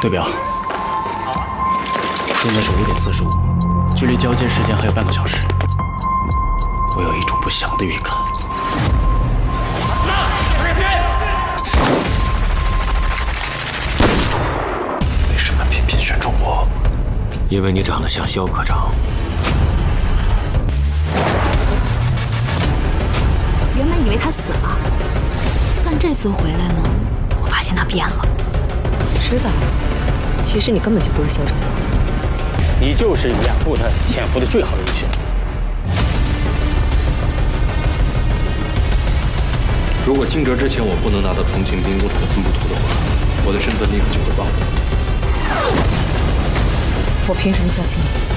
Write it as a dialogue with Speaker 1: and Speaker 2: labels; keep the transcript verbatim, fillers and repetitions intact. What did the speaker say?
Speaker 1: 对表，现在是一点四十五，距离交接时间还有半个小时。我有一种不祥的预感。为什么偏偏选中我？因为你长得像肖科长。
Speaker 2: 原本以为他死了，但这次回来呢，我发现他变了。
Speaker 3: 知道，其实你根本就不是肖长。
Speaker 4: 你就是掩护他潜伏的最好人选。
Speaker 5: 如果惊蛰之前我不能拿到重庆兵工厂的分布图的话，我的身份立刻就会暴露。
Speaker 3: 我凭什么相信你？